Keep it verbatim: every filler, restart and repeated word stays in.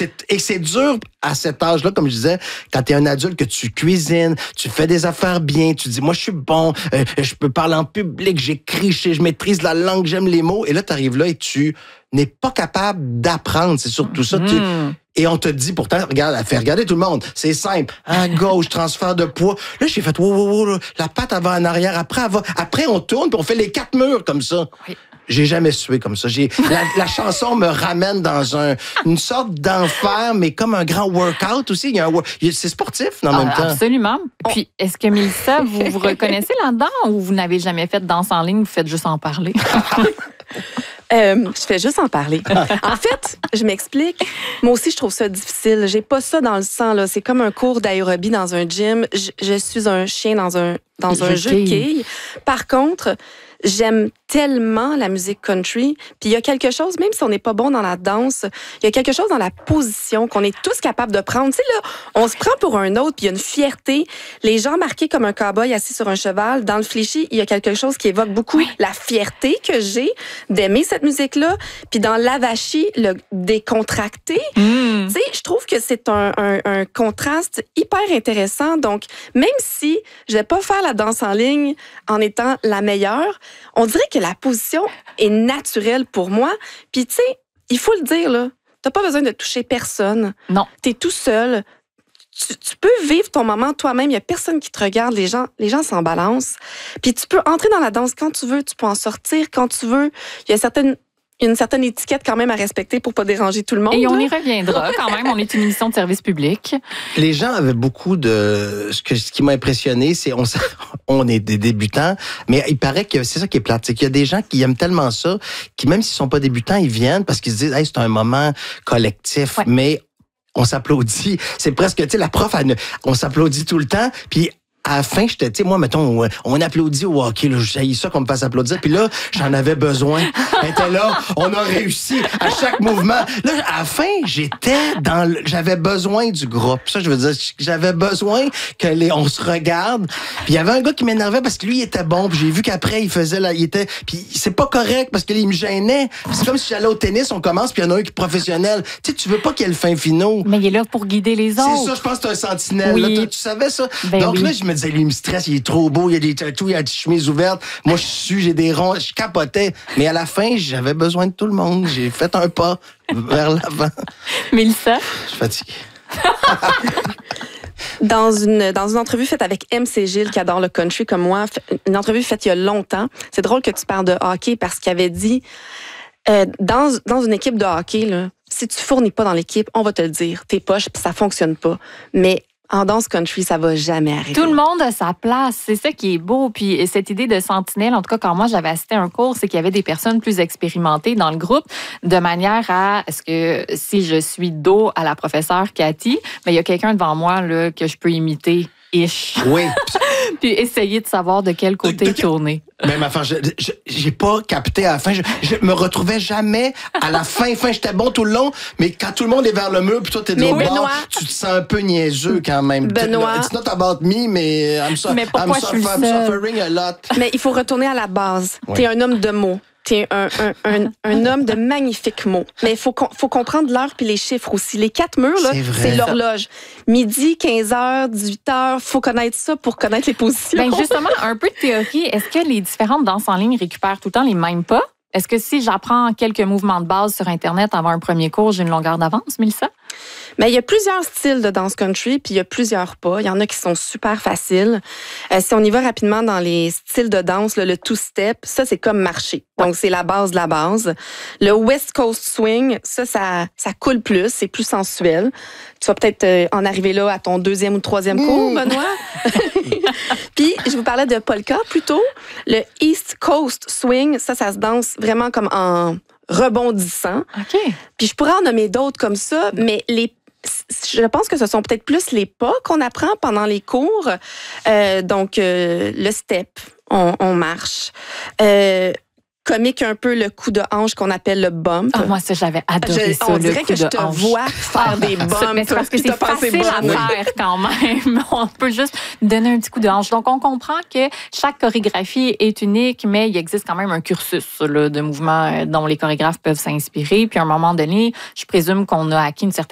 c'est, et c'est dur à cet âge-là, comme je disais, quand t'es un adulte, que tu cuisines, tu fais des affaires bien, tu dis, moi, je suis bon, euh, je peux parler en public, j'écris, je, je maîtrise la langue, j'aime les mots. Et là, t'arrives là et tu n'es pas capable d'apprendre. C'est surtout ça. Mmh. Tu, et on te dit, pourtant, regarde, elle fait regarder tout le monde. C'est simple. À gauche, transfert de poids. Là, j'ai fait, wow, wow, wow, la patte, elle va en arrière. Après, elle va, après, on tourne puis on fait les quatre murs comme ça. Oui. J'ai jamais sué comme ça. J'ai, la, la chanson me ramène dans un, une sorte d'enfer, mais comme un grand workout aussi. Il y a un, c'est sportif en Ah, même temps. Absolument. Puis, est-ce que, Mélissa, vous vous reconnaissez là-dedans ou vous n'avez jamais fait de danse en ligne, vous faites juste en parler? Euh, je fais juste en parler. En fait, je m'explique. Moi aussi, je trouve ça difficile. J'ai pas ça dans le sang, là. C'est comme un cours d'aérobie dans un gym. Je, je suis un chien dans un, dans un jeu de quilles. Par contre, j'aime tellement la musique country. Puis il y a quelque chose, même si on n'est pas bon dans la danse, il y a quelque chose dans la position qu'on est tous capables de prendre. Tu sais, là, on se prend pour un autre, puis il y a une fierté. Les gens marqués comme un cow-boy assis sur un cheval, dans le fléchi, il y a quelque chose qui évoque beaucoup oui. la fierté que j'ai d'aimer cette musique-là. Puis dans l'avachi, le décontracté, mm. tu sais, je trouve que c'est un, un, un contraste hyper intéressant. Donc, même si je vais pas faire la danse en ligne en étant la meilleure, on dirait que la position est naturelle pour moi. Puis, tu sais, il faut le dire, là, t'as pas besoin de toucher personne. Non. T'es tout seul. Tu, tu peux vivre ton moment toi-même. Il y a personne qui te regarde. Les gens, les gens s'en balancent. Puis, tu peux entrer dans la danse quand tu veux. Tu peux en sortir quand tu veux. Il y a certaines... une certaine étiquette quand même à respecter pour pas déranger tout le monde. Et on là. y reviendra quand même. On est une émission de service public. Les gens avaient beaucoup de... Ce, que, ce qui m'a impressionné, c'est on, on est des débutants, mais il paraît que c'est ça qui est plate. C'est qu'il y a des gens qui aiment tellement ça, qui même s'ils sont pas débutants, ils viennent parce qu'ils se disent hey, c'est un moment collectif, ouais. mais on s'applaudit. C'est presque, tu sais, la prof, elle, on s'applaudit tout le temps, puis à la fin, j'étais, tu sais, moi, mettons, on applaudit au hockey, là, j'ai ça qu'on me fasse applaudir, puis là, j'en avais besoin. Elle était là, on a réussi à chaque mouvement. Là, à la fin, j'étais dans le, j'avais besoin du groupe. Ça, je veux dire, j'avais besoin que les, on se regarde. Puis il y avait un gars qui m'énervait parce que lui, il était bon, puis j'ai vu qu'après, il faisait, là, il était, puis c'est pas correct parce qu'il me gênait. C'est comme si j'allais au tennis, on commence, puis il y en a un qui est professionnel. Tu sais, tu veux pas qu'il y ait le fin finaux. Mais il est là pour guider les autres. C'est ça, je pense que c'est un sentinelle. Oui. Là, tu savais ça? Ben Donc oui. là, je me disais, lui, il me stresse, il est trop beau, il y a des tatous, il y a des chemises ouvertes. Moi, je suis, j'ai des ronds, je capotais. Mais à la fin, j'avais besoin de tout le monde. J'ai fait un pas vers l'avant. Mélissa? Je suis fatiguée. Dans une, dans une entrevue faite avec M C Gilles, qui adore le country comme moi, une entrevue faite il y a longtemps, c'est drôle que tu parles de hockey parce qu'il avait dit, euh, dans, dans une équipe de hockey, là, si tu fournis pas dans l'équipe, on va te le dire. T'es poche, puis ça fonctionne pas. Mais en danse country, ça va jamais arriver. Tout le monde a sa place. C'est ça qui est beau. Puis cette idée de sentinelle, en tout cas, quand moi, j'avais assisté à un cours, c'est qu'il y avait des personnes plus expérimentées dans le groupe, de manière à ce que si je suis dos à la professeure Cathy, ben, il y a quelqu'un devant moi là, que je peux imiter. Ish. Oui. Puis essayer de savoir de quel côté de, de, tourner. Même affaire, je, je, j'ai pas capté à la fin. Je, je me retrouvais jamais à la fin. Fin, j'étais bon tout le long, mais quand tout le monde est vers le mur, puis toi t'es de l'autre bord, tu te sens un peu niaiseux quand même. Benoît. It's not about me, mais I'm, so, mais I'm, suffer, I'm suffering a lot. Mais il faut retourner à la base. Oui. T'es un homme de mots. T'es un, un, un, un homme de magnifiques mots. Mais il faut, faut comprendre l'heure puis les chiffres aussi. Les quatre murs, là, c'est, c'est l'horloge. Midi, quinze heures, dix-huit heures, faut connaître ça pour connaître les positions. Ben justement, un peu de théorie. Est-ce que les différentes danses en ligne récupèrent tout le temps les mêmes pas? Est-ce que si j'apprends quelques mouvements de base sur Internet avant un premier cours, j'ai une longueur d'avance, Mélissa? Mais il y a plusieurs styles de danse country, puis il y a plusieurs pas. Il y en a qui sont super faciles. Euh, si on y va rapidement dans les styles de danse, là, le two-step, ça, c'est comme marcher. Donc, c'est la base de la base. Le West Coast Swing, ça, ça, ça coule plus, c'est plus sensuel. Tu vas peut-être euh, en arriver là à ton deuxième ou troisième mmh. cours, Benoît. Puis, je vous parlais de polka plutôt. Le East Coast Swing, ça, ça se danse vraiment comme en rebondissant. OK. Puis je pourrais en nommer d'autres comme ça, mais les je pense que ce sont peut-être plus les pas qu'on apprend pendant les cours. Euh, donc, euh, le step, on, on marche. Euh, comique un peu le coup de hanche qu'on appelle le bump. Ah, moi, ça, j'avais adoré je, ça, on le dirait coup que de je te hanche. vois faire ah, des bumps. Mais c'est parce que c'est facile à faire quand même. On peut juste donner un petit coup de hanche. Donc, on comprend que chaque chorégraphie est unique, mais il existe quand même un cursus là, de mouvements dont les chorégraphes peuvent s'inspirer. Puis, à un moment donné, je présume qu'on a acquis une certaine